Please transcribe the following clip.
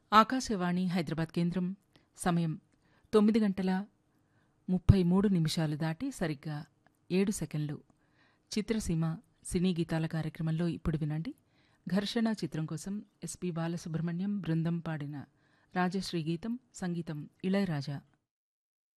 ఆకాశవాణి హైదరాబాద్ కేంద్రం. సమయం 9:33 దాటి సరిగ్గా 7 సెకన్లు. చిత్రసీమ సినీ గీతాల కార్యక్రమంలో ఇప్పుడు వినండి. ఘర్షణ చిత్రం కోసం ఎస్పి బాలసుబ్రహ్మణ్యం బృందం పాడిన రాజశ్రీ గీతం. సంగీతం ఇళయరాజా.